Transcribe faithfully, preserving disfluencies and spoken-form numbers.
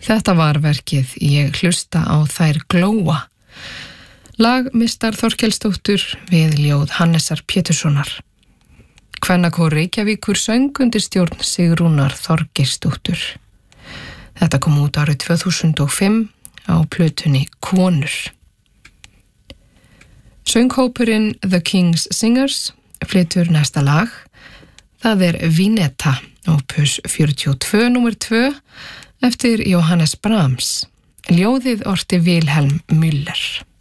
Þetta var verkið Ég hlusta á þær glóa. Lag mistar Þorkelsdóttur við ljóð Hannesar Péturssonar. Kvennakór Reykjavíkur söng undir stjórn Sigrúnar Þorgeirsdóttur. Þetta kom út árið tvö þúsund og fimm á plötunni Konur. Sönghópurinn The King's Singers flytur næsta lag. Það er Vineta, opus fjörutíu og tvö, númer tvö, eftir Jóhannes Brahms. Ljóðið orti Vilhelm Müller.